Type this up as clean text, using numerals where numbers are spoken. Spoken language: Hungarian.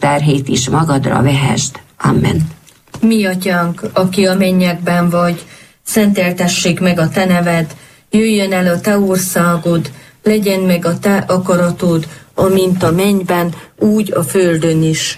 terhét is magadra vehesd. Amen. Mi atyánk, aki a mennyekben vagy, szenteltessék meg a te neved, jöjjön el a te országod, legyen meg a te akaratod, amint a mennyben, úgy a földön is.